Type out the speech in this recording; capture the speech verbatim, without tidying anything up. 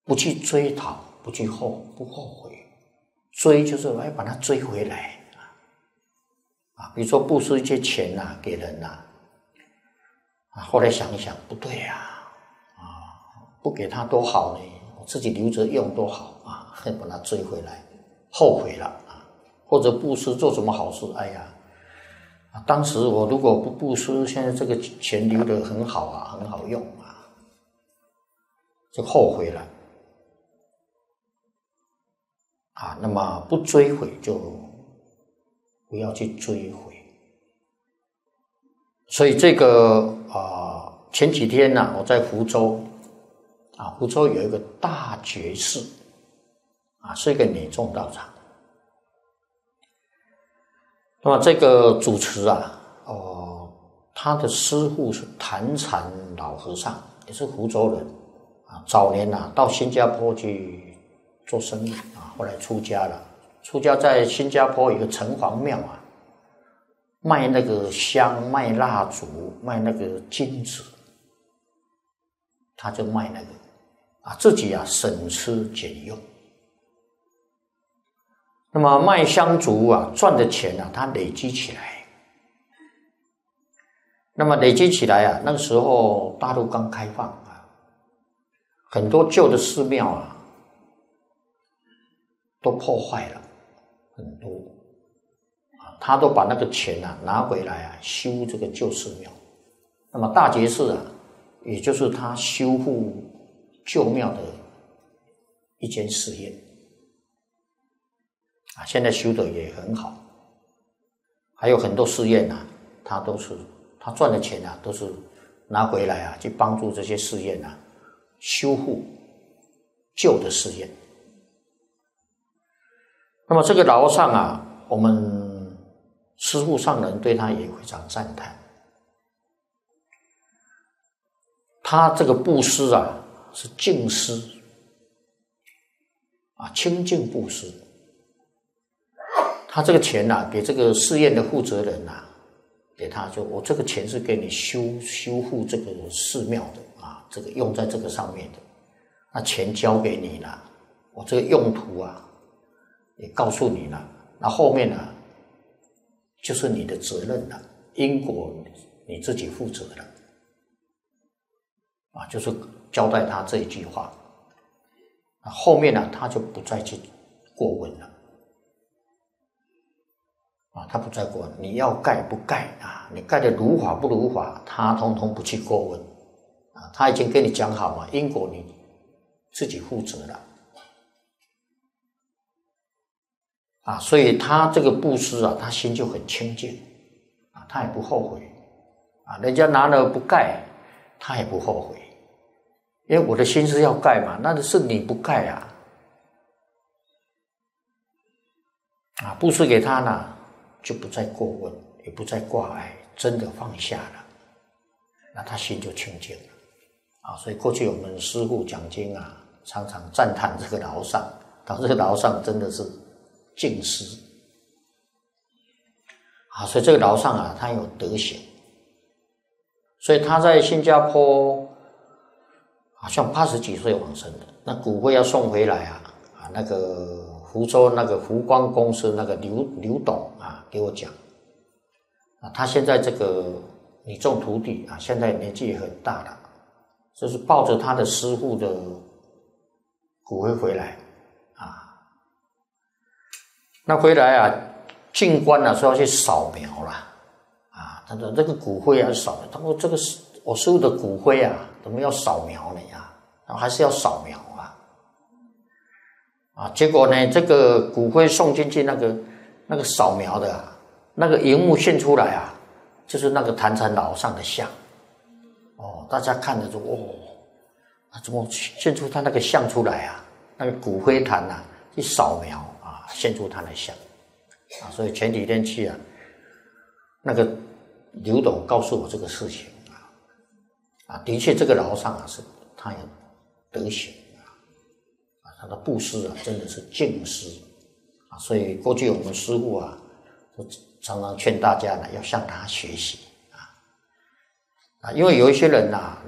不去追讨，不去后不后悔，追就是要把它追回来啊！比如说布施一些钱呐、给人呐、啊，后来想一想，不对呀、啊，啊，不给他多好呢，我自己留着用多好啊，把它追回来，后悔了啊！或者布施做什么好事，哎呀，啊，当时我如果不布施，现在这个钱留得很好啊，很好用啊，就后悔了。啊，那么不追悔就不要去追悔。所以这个啊、呃，前几天呢、啊，我在福州啊，福州有一个大觉寺啊，是一个女众道场。那么这个主持啊，哦，他的师父是坛禅老和尚，也是福州人啊。早年啊，到新加坡去做生意啊，后来出家了。出家在新加坡有一个城隍庙啊，卖那个香，卖蜡烛，卖那个金子，他就卖那个啊，自己啊省吃俭用。那么卖香烛啊，赚的钱啊，他累积起来。那么累积起来啊，那个时候大陆刚开放啊，很多旧的寺庙啊，都破坏了很多啊，他都把那个钱啊拿回来啊，修这个旧寺庙。那么大觉寺啊，也就是他修复旧庙的一间寺院。啊，现在修的也很好，还有很多寺院啊，他都是他赚的钱啊，都是拿回来啊，去帮助这些寺院啊修复旧的寺院。那么这个老和尚啊，我们师父上人对他也非常赞叹。他这个布施啊，是净施啊，清净布施。他这个钱啊，给这个寺院的负责人啊，给他说，我这个钱是给你修修复这个寺庙的啊，这个用在这个上面的，那钱交给你了，我这个用途啊，也告诉你了，那后面呢、啊，就是你的责任了，因果你自己负责了，啊，就是交代他这一句话，那后面呢、啊，他就不再去过问了。啊，他不再过问，你要盖不盖啊？你盖的如法不如法，他通通不去过问啊。他已经跟你讲好嘛，因果你自己负责了啊。所以他这个布施啊，他心就很清净啊，他也不后悔啊。人家拿了不盖，他也不后悔，因为我的心是要盖嘛，那是你不盖啊。啊，布施给他呢，就不再过问，也不再挂碍，真的放下了，那他心就清净了啊。所以过去我们师父讲经啊，常常赞叹这个老和尚，他这个老和尚真的是净施啊。所以这个老和尚啊，他有德行，所以他在新加坡好像八十几岁往生的，那骨灰要送回来啊啊那个。福州那个福光公司那个刘刘董啊，给我讲啊，他现在这个女众徒弟啊，现在年纪也很大了，就是抱着他的师父的骨灰回来啊，那回来啊，进关啊说要去扫描了啊，他说这个骨灰要扫描，他说这个是我师父的骨灰啊，怎么要扫描呢呀？然后还是要扫描啊。啊，结果呢，这个骨灰送进去，那个那个扫描的、啊、那个荧幕现出来啊，就是那个坛禅老和尚的像。哦，大家看着说，哦，啊，怎么现出他那个像出来啊？那个骨灰坛啊，一扫描啊，现出他的像。啊，所以前几天去啊，那个刘董告诉我这个事情啊，啊，的确这个老和尚啊是他有德行。他的布施啊，真的是净施啊，所以过去我们师父啊，常常劝大家呢，要向他学习啊啊，因为有一些人呐、啊。